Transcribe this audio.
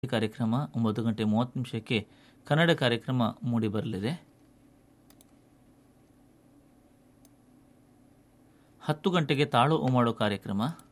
ಕಾರ್ಯಕ್ರಮ 9:30 ಕನ್ನಡ ಕಾರ್ಯಕ್ರಮ ಮೂಡಿಬರಲಿದೆ. 10 ಗಂಟೆಗೆ ತಾಳು ಉಮಾಡು ಕಾರ್ಯಕ್ರಮ,